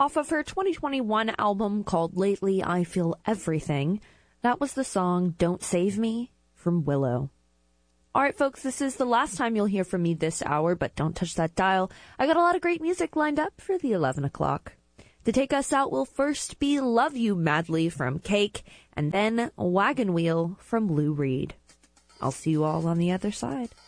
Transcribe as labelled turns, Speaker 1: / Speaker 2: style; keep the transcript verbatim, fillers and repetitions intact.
Speaker 1: Off of her twenty twenty-one album called Lately I Feel Everything, that was the song Don't Save Me from Willow. All right, folks, this is the last time you'll hear from me this hour, but don't touch that dial. I got a lot of great music lined up for the eleven o'clock. To take us out will first be Love You Madly from Cake, and then Wagon Wheel from Lou Reed. I'll see you all on the other side.